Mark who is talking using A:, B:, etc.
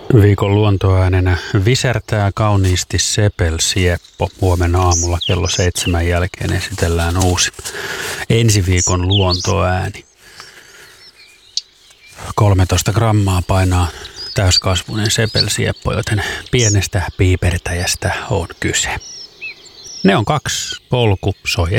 A: Viikon luontoäänenä visertää kauniisti sepelsieppo. Huomenna aamulla kello 7 jälkeen esitellään uusi ensi viikon luontoääni. 13 grammaa painaa täyskasvuinen sepelsieppo, joten pienestä piipertäjästä on kyse. Ne on 2 polku soi